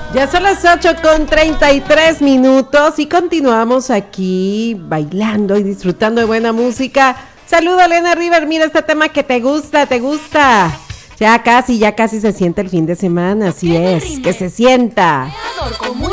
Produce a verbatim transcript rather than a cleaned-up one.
Ya son las ocho con treinta y tres minutos y continuamos aquí bailando y disfrutando de buena música. Saluda Elena River, mira este tema que te gusta, te gusta. Ya casi, ya casi se siente el fin de semana, así es, que se sienta.